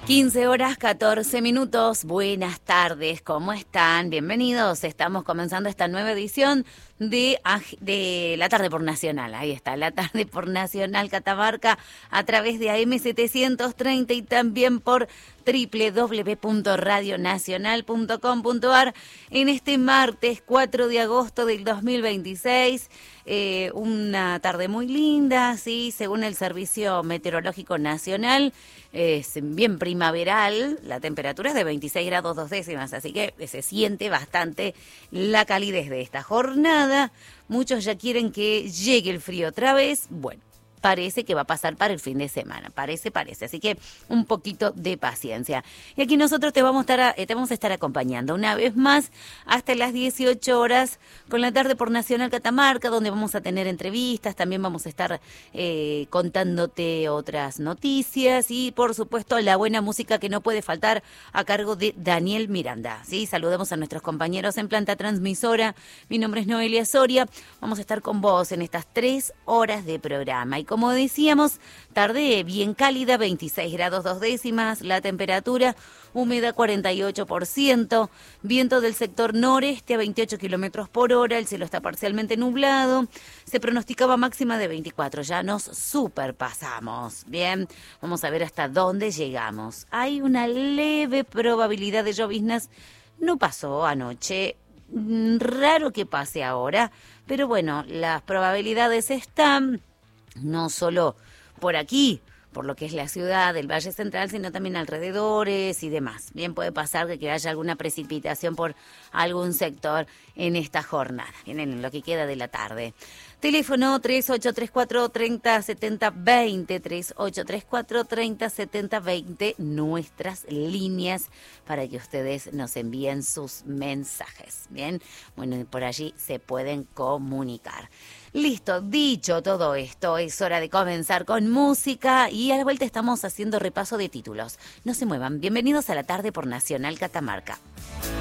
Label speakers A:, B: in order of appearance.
A: 15 horas 14 minutos, buenas tardes, ¿cómo están? Bienvenidos, estamos comenzando esta nueva edición de La Tarde por Nacional, ahí está, La Tarde por Nacional Catamarca, a través de AM730 y también por www.radionacional.com.ar en este martes 4 de agosto del 2026. Una tarde muy linda, sí, según el Servicio Meteorológico Nacional, es bien primaveral, la temperatura es de 26 grados 2 décimas, así que se siente bastante la calidez de esta jornada. Muchos ya quieren que llegue el frío otra vez, bueno. Parece que va a pasar para el fin de semana, parece, así que un poquito de paciencia. Y aquí nosotros te vamos a estar acompañando una vez más hasta las 18 horas con La Tarde por Nacional Catamarca, donde vamos a tener entrevistas, también vamos a estar contándote otras noticias y por supuesto la buena música que no puede faltar a cargo de Daniel Miranda. ¿Sí? Saludemos a nuestros compañeros en planta transmisora, mi nombre es Noelia Soria, vamos a estar con vos en estas 3 horas de programa. Y como decíamos, tarde bien cálida, 26 grados 2 décimas, la temperatura, humedad 48%, viento del sector noreste a 28 kilómetros por hora, el cielo está parcialmente nublado, se pronosticaba máxima de 24, ya nos superpasamos. Bien, vamos a ver hasta dónde llegamos. Hay una leve probabilidad de lloviznas, no pasó anoche, raro que pase ahora, pero bueno, las probabilidades están. No solo por aquí, por lo que es la ciudad del Valle Central, sino también alrededores y demás. Bien puede pasar que haya alguna precipitación por algún sector en esta jornada, en lo que queda de la tarde. Teléfono 3834-3070-20, 3834-3070-20, nuestras líneas para que ustedes nos envíen sus mensajes. Bien, bueno, por allí se pueden comunicar. Listo, dicho todo esto, es hora de comenzar con música y a la vuelta estamos haciendo repaso de títulos. No se muevan, bienvenidos a La Tarde por Nacional Catamarca.